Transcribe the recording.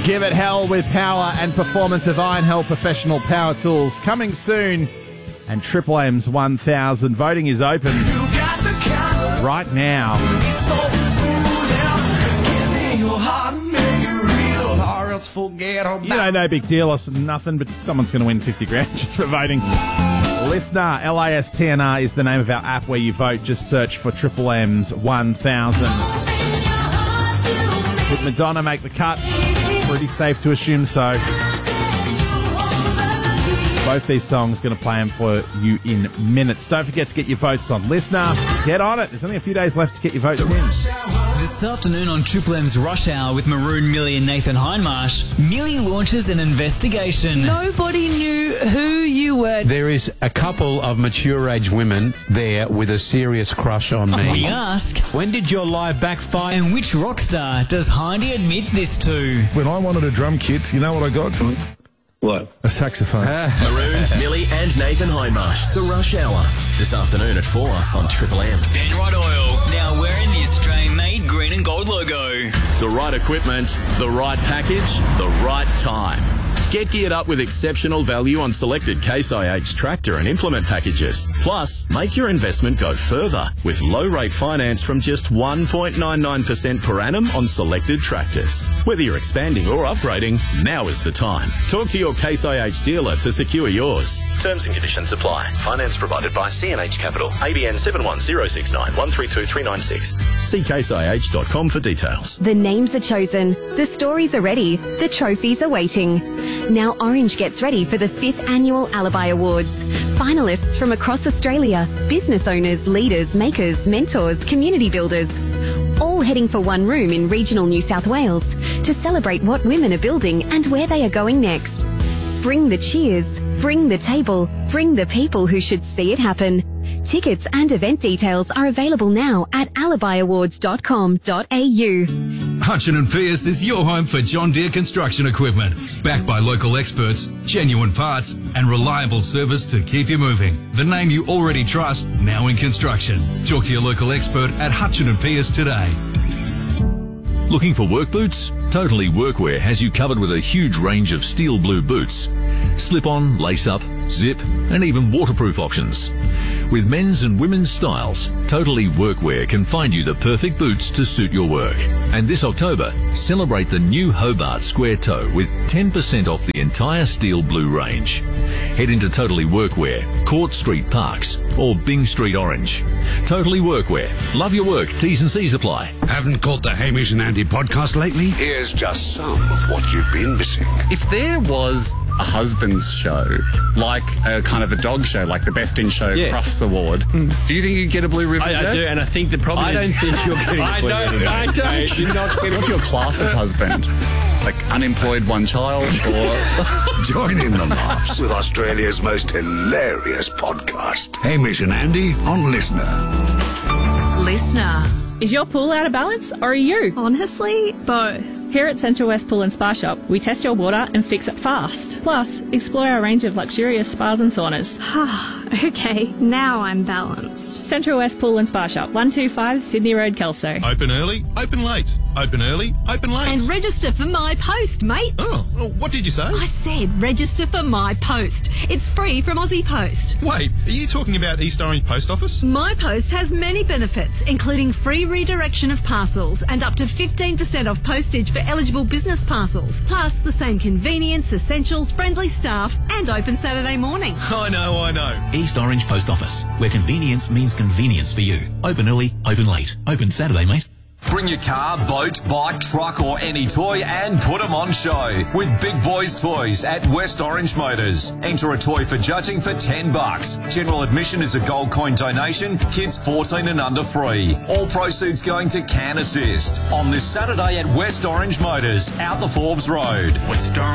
Give it hell with power and performance of Iron Hell Professional Power Tools. Coming soon. And Triple M's 1000. Voting is open right now. You know, no big deal. It's nothing, but someone's going to win 50 grand just for voting. Listener, LISTNR is the name of our app where you vote. Just search for Triple M's 1000. Would Madonna make the cut? Pretty safe to assume so. Both these songs going to play them for you in minutes. Don't forget to get your votes on. Listener, get on it. There's only a few days left to get your votes in. This afternoon on Triple M's Rush Hour with Maroon, Millie and Nathan Hindmarsh, Millie launches an investigation. Nobody knew who you were. There is a couple of mature-age women there with a serious crush on me. We ask, when did your lie backfire? And which rock star does Hindy admit this to? When I wanted a drum kit, you know what I got? What? A saxophone. Maroon, Millie and Nathan Hindmarsh. The Rush Hour. This afternoon at 4 on Triple M. Penrod Oil. Now wearing the Australian-made green and gold logo. The right equipment, the right package, the right time. Get geared up with exceptional value on selected Case IH tractor and implement packages. Plus, make your investment go further with low-rate finance from just 1.99% per annum on selected tractors. Whether you're expanding or upgrading, now is the time. Talk to your Case IH dealer to secure yours. Terms and conditions apply. Finance provided by CNH Capital. ABN 710691323996. See caseih.com for details. The names are chosen. The stories are ready. The trophies are waiting. Now Orange gets ready for the 5th Annual Alibi Awards. Finalists from across Australia, business owners, leaders, makers, mentors, community builders, all heading for one room in regional New South Wales to celebrate what women are building and where they are going next. Bring the cheers, bring the table, bring the people who should see it happen. Tickets and event details are available now at alibiawards.com.au. Hutchin & Pearce is your home for John Deere construction equipment. Backed by local experts, genuine parts and reliable service to keep you moving. The name you already trust, now in construction. Talk to your local expert at Hutchin & Pearce today. Looking for work boots? Totally Workwear has you covered with a huge range of steel blue boots. Slip-on, lace-up, zip and even waterproof options. With men's and women's styles, Totally Workwear can find you the perfect boots to suit your work. And this October, celebrate the new Hobart Square Toe with 10% off the entire steel blue range. Head into Totally Workwear, Court Street Parks or Bing Street Orange. Totally Workwear. Love your work. T's and C's apply. Haven't caught the Hamish and Andy podcast lately? Here's just some of what you've been missing. If there was a husband's show, like a kind of a dog show, like the Best in Show Crufts Award, do you think you'd get a blue ribbon? I do, and I think the problem I don't think you're getting a blue ribbon. I don't. You're not getting. What's your class of husband? Like unemployed, one child, or join in the laughs with Australia's most hilarious podcast. Hamish and Andy on Listener. Listener. Is your pool out of balance, or are you? Honestly, both. Here at Central West Pool and Spa Shop, we test your water and fix it fast. Plus, explore our range of luxurious spas and saunas. Okay, now I'm balanced. Central West Pool and Spa Shop, 125 Sydney Road, Kelso. Open early, open late. Open early, open late. And register for My Post, mate. Oh, what did you say? I said register for My Post. It's free from Aussie Post. Wait, are you talking about East Orange Post Office? My Post has many benefits, including free redirection of parcels and up to 15% off postage for eligible business parcels. Plus, the same convenience, essentials, friendly staff, and open Saturday morning. I know. East Orange Post Office, where convenience means convenience for you. Open early, open late. Open Saturday, mate. Bring your car, boat, bike, truck or any toy and put them on show with Big Boys Toys at West Orange Motors. Enter a toy for judging for $10. General admission is a gold coin donation. Kids 14 and under free. All proceeds going to Can Assist on this Saturday at West Orange Motors, out the Forbes Road. West Orange.